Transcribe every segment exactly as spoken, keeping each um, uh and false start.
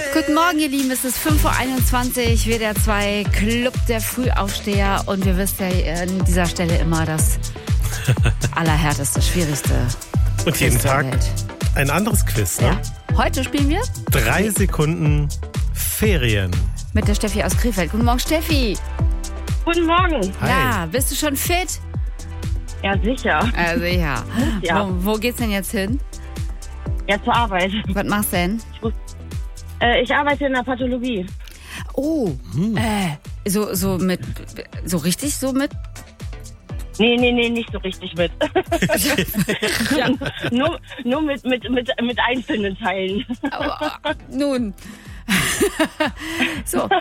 Guten Morgen, ihr Lieben. Es ist fünf Uhr einundzwanzig, W D R zwei Club der Frühaufsteher. Und wir wissen ja an dieser Stelle immer das allerhärteste, schwierigste Und Quiz jeden der Tag Welt. ein anderes Quiz, ne? Ja. Heute spielen wir Drei Sekunden Ferien. mit der Steffi aus Krefeld. Guten Morgen, Steffi. Guten Morgen. Hi. Ja, bist du schon fit? Ja, sicher. Also ja. Ja. Wo, wo geht's denn jetzt hin? Ja, zur Arbeit. Was machst du denn? Ich, muss, äh, ich arbeite in der Pathologie. Oh, äh, so, so mit, so richtig so mit? Nee, nee, nee, nicht so richtig mit. Ja. nur nur mit, mit, mit, mit einzelnen Teilen. Aber, nun. So.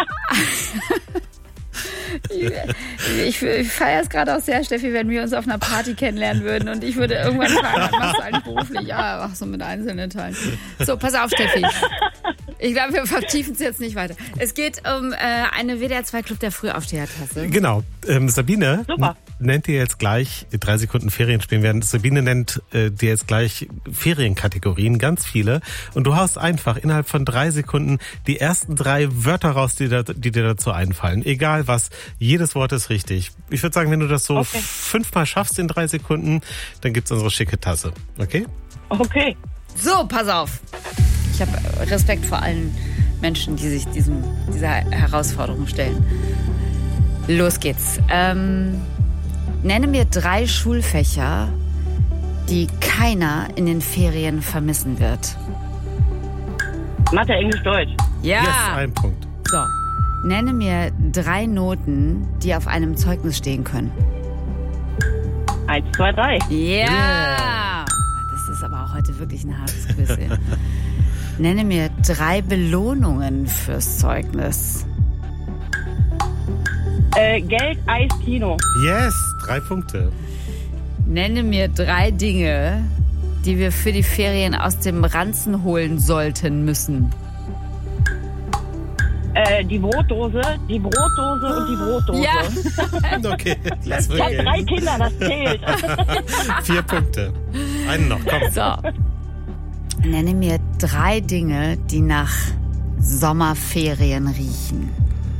Ich, ich feiere es gerade auch sehr, Steffi, wenn wir uns auf einer Party kennenlernen würden und ich würde irgendwann fragen, was machst du eigentlich beruflich? Ja, ach so mit einzelnen Teilen. So, pass auf, Steffi. Ich glaube, wir vertiefen es jetzt nicht weiter. Es geht um äh, eine W D R zwei Club der Frühaufsteher-Tasse. Genau. Ähm, Sabine Super. n- nennt dir jetzt gleich, drei Sekunden Ferien spielen werden. Sabine nennt äh, dir jetzt gleich Ferienkategorien, ganz viele. Und du haust einfach innerhalb von drei Sekunden die ersten drei Wörter raus, die, da, die dir dazu einfallen. Egal was, jedes Wort ist richtig. Ich würde sagen, wenn du das so Okay. fünfmal schaffst in drei Sekunden, dann gibt's unsere schicke Tasse. Okay? Okay. So, pass auf. Ich habe Respekt vor allen Menschen, die sich diesem, dieser Herausforderung stellen. Los geht's. Ähm, nenne mir drei Schulfächer, die keiner in den Ferien vermissen wird. Mathe, Englisch, Deutsch. Ja. Yes, ein Punkt. So. Nenne mir drei Noten, die auf einem Zeugnis stehen können. Eins, zwei, drei. Ja. Yeah. Das ist aber auch heute wirklich ein hartes Quiz. Ey. Nenne mir drei Belohnungen fürs Zeugnis. Äh, Geld, Eis, Kino. Yes, drei Punkte. Nenne mir drei Dinge, die wir für die Ferien aus dem Ranzen holen sollten müssen. Äh, die Brotdose, die Brotdose und die Brotdose. Ja. Okay, lass Ich habe wir drei gehen. Kinder, das zählt. Vier Punkte. Einen noch, komm. So. Nenne mir drei Dinge, die nach Sommerferien riechen.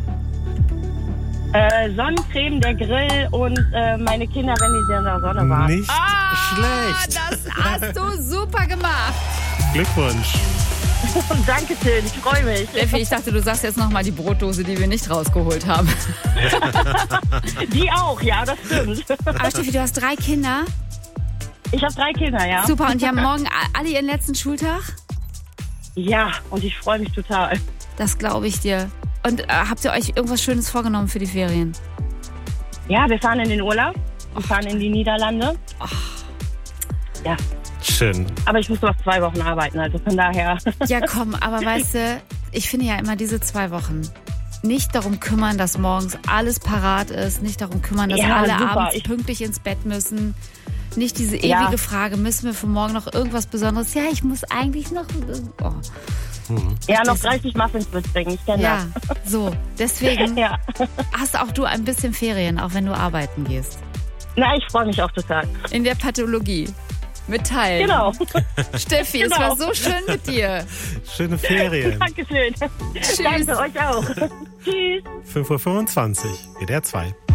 äh, Sonnencreme, der Grill und äh, meine Kinder, wenn die in der Sonne waren. Nicht schlecht. Das hast du super gemacht. Glückwunsch. Dankeschön, ich freue mich. Steffi, ich dachte, du sagst jetzt nochmal die Brotdose, die wir nicht rausgeholt haben. Die auch, ja, das stimmt. Aber Steffi, du hast drei Kinder. Ich habe drei Kinder, ja. Super, und die haben morgen alle ihren letzten Schultag? Ja, und ich freue mich total. Das glaube ich dir. Und äh, habt ihr euch irgendwas Schönes vorgenommen für die Ferien? Ja, wir fahren in den Urlaub. Wir fahren in die Niederlande. Ja, Schön. aber ich muss noch zwei Wochen arbeiten, also von daher. Ja, komm, aber weißt du, ich finde ja immer diese zwei Wochen nicht darum kümmern, dass morgens alles parat ist, nicht darum kümmern, dass Ja, alle super. abends Ich- pünktlich ins Bett müssen. Nicht diese ewige Ja. Frage, müssen wir für morgen noch irgendwas Besonderes? Ja, ich muss eigentlich noch... Oh. Ja, noch Das- dreißig Muffins mitbringen, ich kenne Ja, so. Deswegen das. Ja. hast auch du ein bisschen Ferien, auch wenn du arbeiten gehst. Na, ich freue mich auch total. In der Pathologie. Mit Teilen. Genau. Steffi, es Genau. war so schön mit dir. Schöne Ferien. Dankeschön. Tschüss. Danke euch auch. Tschüss. fünf Uhr fünfundzwanzig, W D R zwei.